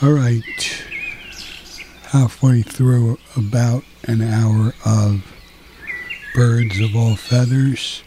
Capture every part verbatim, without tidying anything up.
All right, halfway through about an hour of Birds of All Feathers,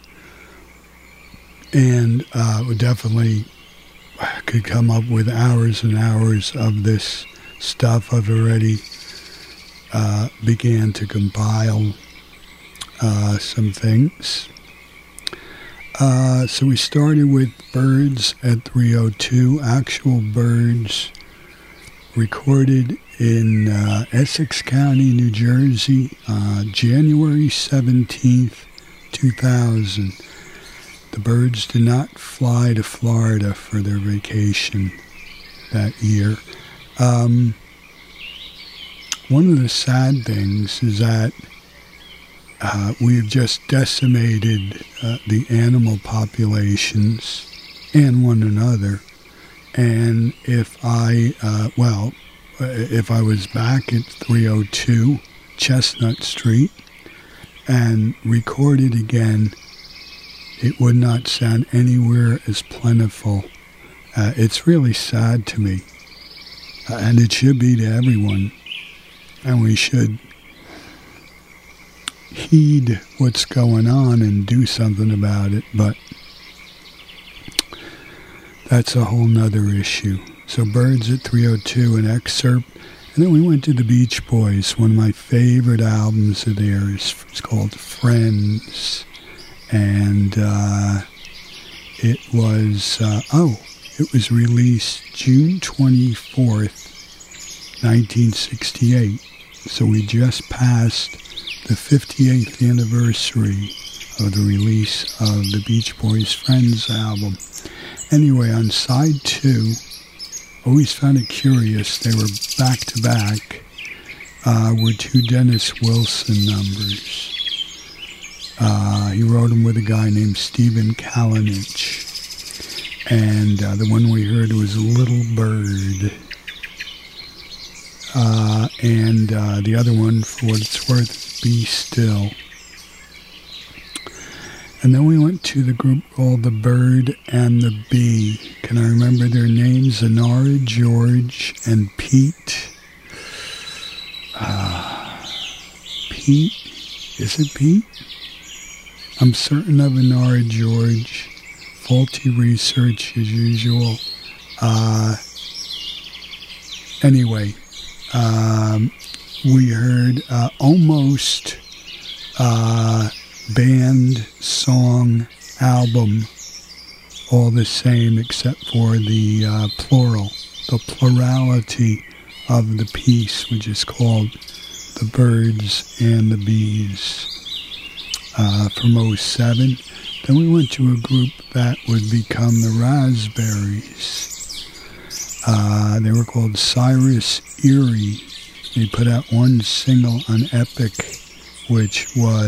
and uh, we definitely could come up with hours and hours of this stuff. I've already uh, began to compile uh, some things. Uh, so we started with Birds at three oh two, actual birds recorded in uh, Essex County, New Jersey, uh, January seventeenth, two thousand. The birds did not fly to Florida for their vacation that year. Um, one of the sad things is that uh, we have just decimated uh, the animal populations and one another. And if I, uh, well, if I was back at three oh two Chestnut Street and recorded again, it would not sound anywhere as plentiful. Uh, it's really sad to me. Uh, and it should be to everyone. And we should heed what's going on and do something about it. But that's a whole nother issue. So Birds at three oh two, an excerpt. And then we went to the Beach Boys, one of my favorite albums of theirs. It's called Friends. And uh, it was, uh, oh, it was released June twenty-fourth, nineteen sixty-eight. So we just passed the fifty-eighth anniversary of the release of the Beach Boys' Friends album. Anyway, on side two, always found it curious, they were back-to-back, uh, were two Dennis Wilson numbers. Uh, he wrote them with a guy named Stephen Kalinich. And uh, the one we heard was Little Bird. Uh, and uh, the other one, for what it's worth, is Be Still. And then we went to the group called The Bird and the Bee. Can I remember their names? Zanara, George, and Pete. Uh, Pete? Is it Pete? I'm certain of Zanara, George. Faulty research as usual. Uh, anyway, um, we heard uh, almost... Uh, band, song, album, all the same except for the uh, plural, the plurality of the piece, which is called The Birds and the Bees, uh, from oh seven. Then we went to a group that would become the Raspberries. Uh, they were called Cyrus Erie. They put out one single on Epic, which was